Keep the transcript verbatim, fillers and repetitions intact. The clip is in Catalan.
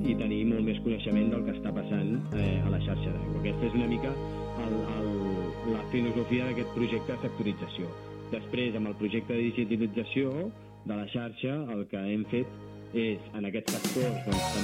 i tenir molt més coneixement del que està passant eh, a la xarxa d'aigua. Aquesta és una mica el, el, la filosofia d'aquest projecte de sectorització. Després, amb el projecte de digitalització de la xarxa, el que hem fet és, en aquests sectors, doncs,